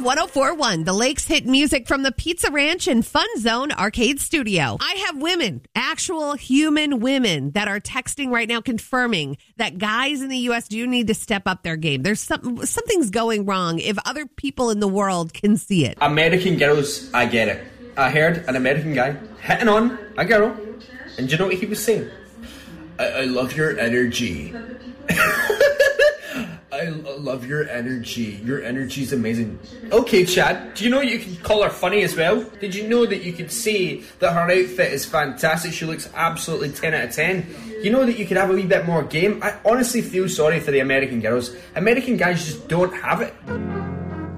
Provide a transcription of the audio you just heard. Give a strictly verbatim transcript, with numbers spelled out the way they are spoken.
one oh four point one, the Lakes hit music from the Pizza Ranch and Fun Zone Arcade Studio. I have women, actual human women, that are texting right now confirming that guys in the U S do need to step up their game. There's some, something's going wrong if other people in the world can see it. American girls, I get it. I heard an American guy hitting on a girl, and do you know what he was saying? I, I love your energy. I love your energy. Your energy's amazing. Okay, Chad, do you know you can call her funny as well? Did you know that you could say that her outfit is fantastic? She looks absolutely ten out of ten. You know that you could have a wee bit more game? I honestly feel sorry for the American girls. American guys just don't have it.